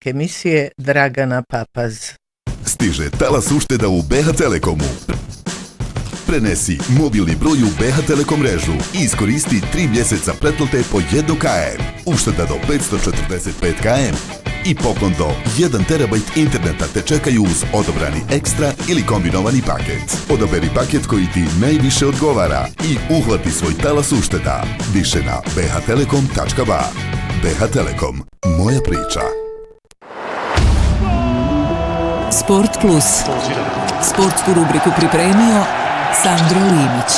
emisije Dragana Papaz. Stiže talas ušteda u BH Telekomu. Prenesi mobilni broj u BH Telekom mrežu i iskoristi 3 mjeseca pretplate po 1 km. Ušteda do 545 km i poklon do 1 terabajt interneta te čekaju uz odobrani ekstra ili kombinovani paket. Odaberi paket koji ti najviše odgovara i uhvati svoj talas ušteda. Više na bhtelekom.ba. BH Telekom. Moja priča. Sport Plus. Sportsku rubriku pripremio Sandro Limić.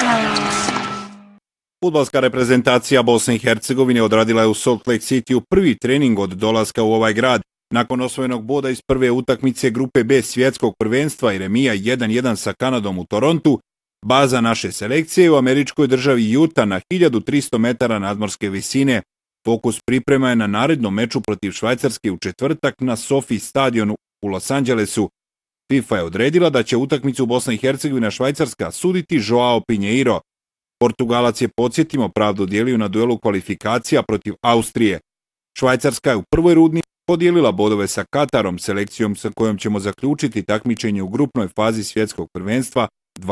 Fudbalska reprezentacija Bosne i Hercegovine odradila je u Salt Lake Cityu prvi trening od dolaska u ovaj grad. Nakon osvojenog boda iz prve utakmice grupe B svjetskog prvenstva i remija 1-1 sa Kanadom u Torontu, baza naše selekcije u američkoj državi Utah na 1300 metara nadmorske visine. Fokus priprema je na narednom meču protiv Švajcarske u četvrtak na SoFi stadionu u Los Angelesu. FIFA je odredila da će utakmicu Bosna i Hercegovina Švajcarska suditi Joao Pinheiro. Portugalac je, podsjetimo, pravdu dijelio na duelu kvalifikacija protiv Austrije. Švajcarska je u prvoj rundni podijelila bodove sa Katarom, selekcijom sa kojom ćemo zaključiti takmičenje u grupnoj fazi svjetskog prvenstva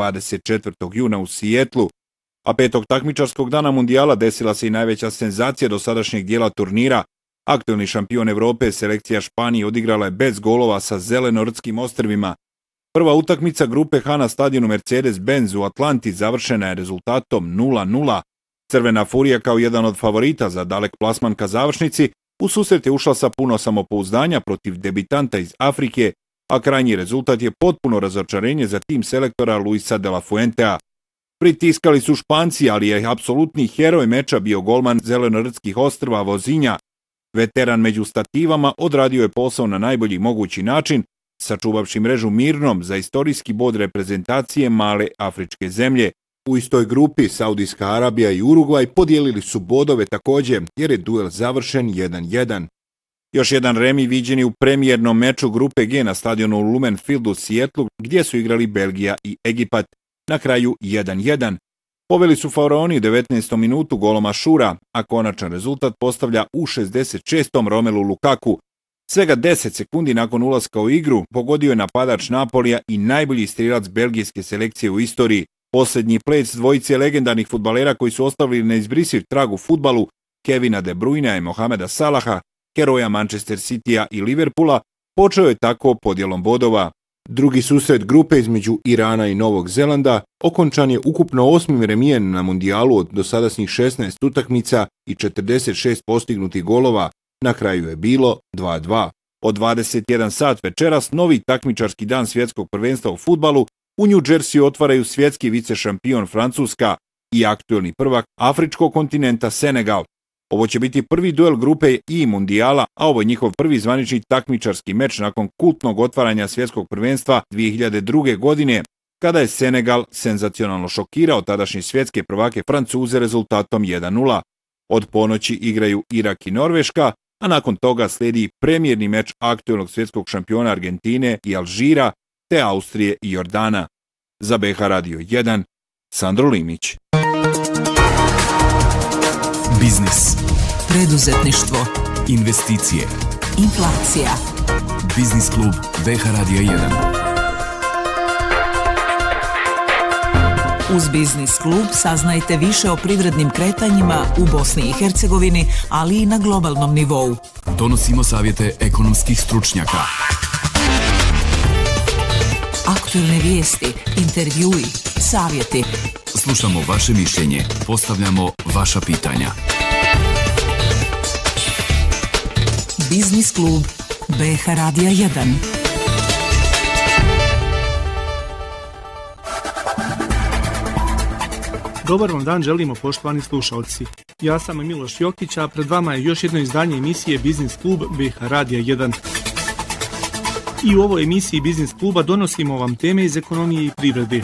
24. juna u Sijetlu. A 5. takmičarskog dana mundijala desila se i najveća senzacija do sadašnjeg dijela turnira. Aktuelni šampion Evrope, selekcija Španije, odigrala je bez golova sa Zelenorskim ostrvima. Prva utakmica grupe H na stadionu Mercedes-Benz u Atlanti završena je rezultatom 0-0. Crvena furija kao jedan od favorita za dalek plasman ka završnici u susret je ušla sa puno samopouzdanja protiv debitanta iz Afrike, a krajnji rezultat je potpuno razočarenje za tim selektora Luisa de la Fuentea. Pritiskali su Španci, ali je apsolutni heroj meča bio golman Zelenortskih ostrva Vozinja. Veteran među stativama odradio je posao na najbolji mogući način, sačuvavši mrežu mirnom za istorijski bod reprezentacije male afričke zemlje. U istoj grupi Saudijska Arabija i Urugvaj podijelili su bodove također, jer je duel završen 1-1. Još jedan remi viđen je u premijernom meču grupe G na stadionu Lumen Field u Sijetlu, gdje su igrali Belgija i Egipat. Na kraju 1-1. Poveli su faraoni u 19. minutu golom Ašura, a konačan rezultat postavlja u 66. Romelu Lukaku. Svega 10 sekundi nakon ulaska u igru pogodio je napadač Napolija i najbolji strelac belgijske selekcije u istoriji. Posljednji plec dvojice legendarnih fudbalera koji su ostavili neizbrisiv trag u fudbalu, Kevina De Bruyne i Mohameda Salaha, heroja Manchester Citya i Liverpoola, počeo je tako podjelom bodova. Drugi susret grupe između Irana i Novog Zelanda okončan je ukupno 8. remijem na mundijalu od dosadašnjih 16 utakmica i 46 postignutih golova. Na kraju je bilo 2-2. Od 21 sat večeras novi takmičarski dan svjetskog prvenstva u fudbalu u New Jersey otvaraju svjetski vicešampion Francuska i aktuelni prvak afričkog kontinenta Senegal. Ovo će biti prvi duel grupe I mundijala, a ovo je njihov prvi zvanični takmičarski meč nakon kultnog otvaranja svjetskog prvenstva 2002. godine, kada je Senegal senzacionalno šokirao tadašnje svjetske prvake Francuze rezultatom 1-0. Od ponoći igraju Irak i Norveška, a nakon toga slijedi premijerni meč aktuelnog svjetskog šampiona Argentine i Alžira, te Austrije i Jordana. Za BH Radio 1, Sandro Limić. Biznis, preduzetništvo, investicije, inflacija. Biznis klub BH Radio 1. Uz Biznis klub saznajte više o privrednim kretanjima u Bosni i Hercegovini, ali i na globalnom nivou. Donosimo savjete ekonomskih stručnjaka. Aktuelne vijesti, intervjui, savjeti. Slušamo vaše mišljenje, postavljamo vaša pitanja. Biznis klub BH Radija 1. Dobar vam dan želimo, poštovani slušalci. Ja sam Miloš Jokić, a pred vama je još jedno izdanje emisije Biznis klub BH Radija 1. I u ovoj emisiji Biznis kluba donosimo vam teme iz ekonomije i privrede.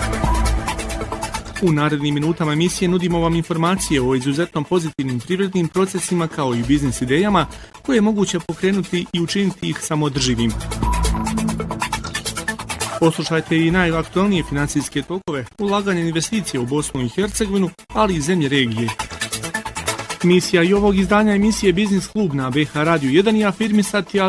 U narednim minutama emisije nudimo vam informacije o izuzetno pozitivnim privrednim procesima kao i biznis idejama koje je moguće pokrenuti i učiniti ih samoodrživim. Poslušajte i najaktualnije financijske tokove, ulaganje investicije u Bosnu i Hercegovinu, ali i zemlje regije. Misija i ovog izdanja emisije Biznis klub na BH Radio 1 je afirmisati